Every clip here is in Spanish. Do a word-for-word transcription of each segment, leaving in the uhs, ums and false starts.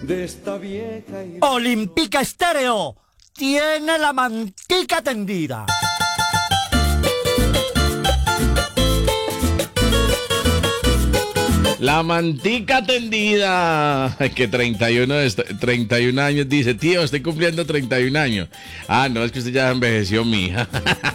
de esta vieja y... Olímpica Estéreo tiene la mantica tendida. La mantica tendida. Que treinta y uno, de est- treinta y un años dice, tío, estoy cumpliendo treinta y un años. Ah, no, es que usted ya envejeció, mija.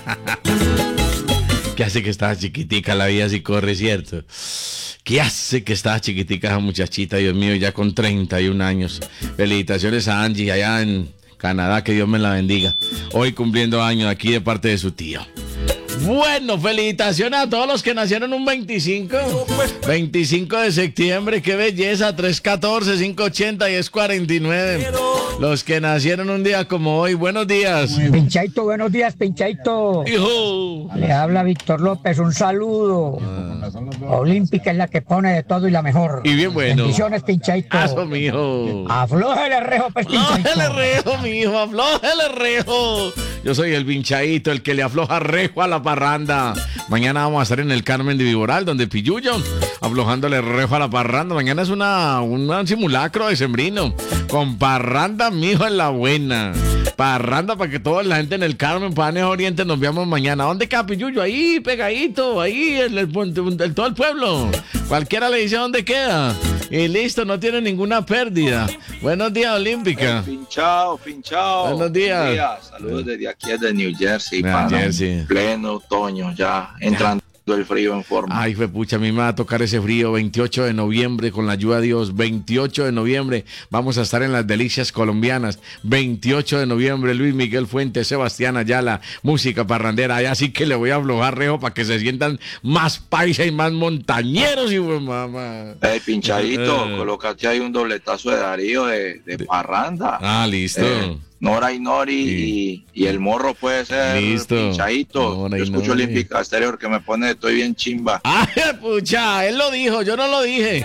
¿Qué hace que estaba chiquitica? La vida así corre, ¿cierto? ¿Qué hace que estaba chiquitica esa muchachita, Dios mío, ya con treinta y un años? Felicitaciones a Angie allá en Canadá, que Dios me la bendiga. Hoy cumpliendo años aquí de parte de su tío. Bueno, felicitaciones a todos los que nacieron un veinticinco. veinticinco de septiembre, qué belleza. tres catorce, cinco ochenta y es cuarenta y nueve. Los que nacieron un día como hoy, buenos días. Pinchaito, buenos días, Pinchaito. Hijo. Le habla Víctor López, un saludo. Olímpica es la que pone de todo y la mejor. Y bien bueno. Bendiciones, Pinchaito. Aso, mijo. Aflójele rejo, pues, Pinchaito. Aflójele rejo, mijo, aflójele rejo. Yo soy el pinchadito, el que le afloja rejo a la parranda. Mañana vamos a estar en el Carmen de Viboral, donde Pillullo, aflojándole rejo a la parranda. Mañana es una, un simulacro de sembrino. Con parranda, mijo, en la buena. Parranda para que toda la gente en el Carmen, Panes Oriente, nos veamos mañana. ¿Dónde queda Pillullo? Ahí, pegadito, ahí, en el, el, el, todo el pueblo. Cualquiera le dice dónde queda. Y listo, no tiene ninguna pérdida. Buenos días, Olímpica. Pinchao, pinchao. Buenos días. Buenos días. Saludos desde aquí, desde New Jersey. New Para Jersey. pleno otoño, ya entrando el frío en forma. Ay, fue pucha, a mí me va a tocar ese frío. veintiocho de noviembre, con la ayuda de Dios. veintiocho de noviembre, vamos a estar en las delicias colombianas. veintiocho de noviembre, Luis Miguel Fuentes, Sebastián Ayala, música parrandera. Allá sí que le voy a aflojar rejo para que se sientan más paisa y más montañeros. Y pues, mamá. Hey, pinchadito, Eh. colócate ahí un dobletazo de Darío de, de parranda. Ah, listo. Eh, Nora y Nori Sí. y, y el morro puede ser Listo. pinchadito. Nora y Yo escucho Nori. Olímpica Estéreo que me pone, estoy bien chimba. Ay, pucha, él lo dijo, yo no lo dije.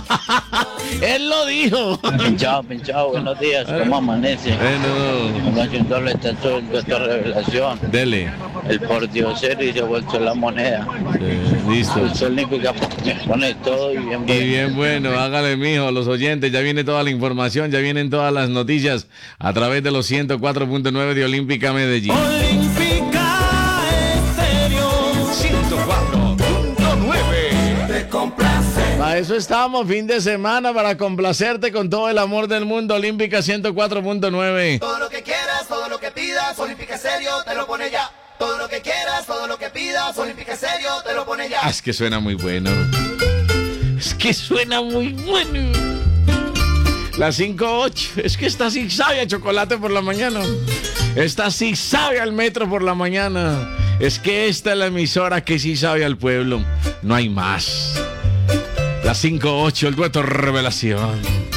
Él lo dijo. Pinchado, pinchado, buenos días, ¿cómo amanece? Bueno, Me hace un doble tazo de esta revelación. dele. El pordiosero y se ha vuelto la moneda. Eh, listo. El Olímpica pone todo y bien Y bueno. bien bueno, hágale, mijo, los oyentes, ya viene toda la información, ya vienen todas las noticias a través de los ciento cuatro punto nueve de Olímpica Medellín. Olímpica Estéreo ciento cuatro punto nueve. Te complace. Para eso estamos, fin de semana, para complacerte con todo el amor del mundo. Olímpica ciento cuatro punto nueve. Todo lo que quieras, todo lo que pidas, Olímpica Estéreo te lo pone ya. Todo lo que quieras, todo lo que pidas, Olímpica Estéreo te lo pone ya. Ah, es que suena muy bueno. Es que suena muy bueno. Las cinco ocho. Es que esta sí sabe a chocolate por la mañana. Esta sí sabe al metro por la mañana. Es que esta es la emisora que sí sabe al pueblo. No hay más. Las cinco ocho, el dueto revelación.